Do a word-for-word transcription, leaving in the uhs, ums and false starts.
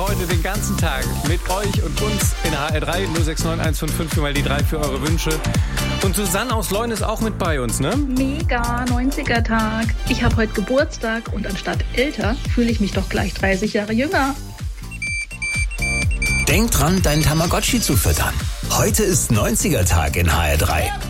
heute den ganzen Tag mit euch und uns in H R drei null sechs neun eins fünf fünf mal die drei für eure Wünsche. Und Susanne aus Leun ist auch mit bei uns, ne? Mega, neunziger-Tag. Ich habe heute Geburtstag und anstatt älter fühle ich mich doch gleich dreißig Jahre jünger. Denk dran, deinen Tamagotchi zu füttern. Heute ist neunziger-Tag in H R drei.